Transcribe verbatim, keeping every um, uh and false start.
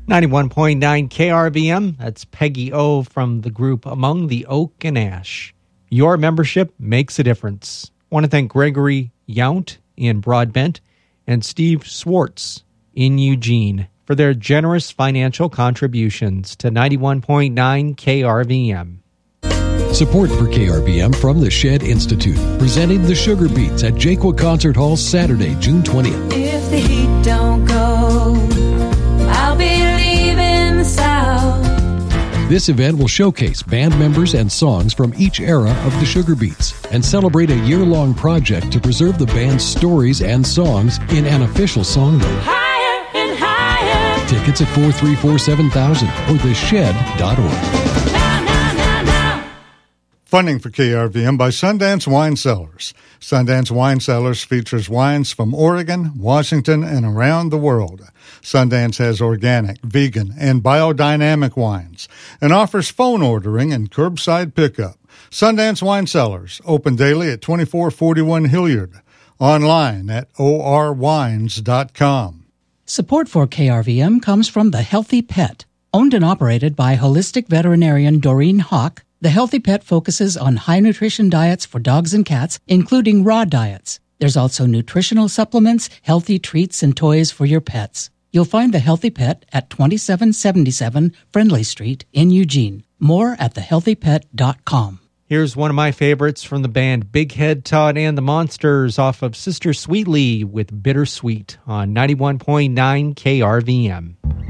ninety-one point nine K R V M, that's Peggy O from the group Among the Oak and Ash. Your membership makes a difference. I want to thank Gregory Yount in Broadbent and Steve Swartz in Eugene for their generous financial contributions to ninety-one point nine K R V M. Support for K R V M from the Shed Institute, presenting the Sugar Beats at Jaquia Concert Hall Saturday, June twentieth. If the heat don't go, I'll be leaving the South. This event will showcase band members and songs from each era of the Sugar Beats and celebrate a year-long project to preserve the band's stories and songs in an official songbook. Higher and higher. Tickets at four three four seven thousand or the shed dot org. Now, now, now, now. Funding for K R V M by Sundance Wine Cellars. Sundance Wine Cellars features wines from Oregon, Washington, and around the world. Sundance has organic, vegan, and biodynamic wines and offers phone ordering and curbside pickup. Sundance Wine Cellars, open daily at twenty-four forty-one Hilliard. Online at o r wines dot com. Support for K R V M comes from The Healthy Pet. Owned and operated by holistic veterinarian Doreen Hawk, The Healthy Pet focuses on high-nutrition diets for dogs and cats, including raw diets. There's also nutritional supplements, healthy treats, and toys for your pets. You'll find The Healthy Pet at twenty-seven seventy-seven Friendly Street in Eugene. More at the healthy pet dot com. Here's one of my favorites from the band Big Head Todd and the Monsters off of Sister Sweetly with Bittersweet on ninety-one point nine K R V M.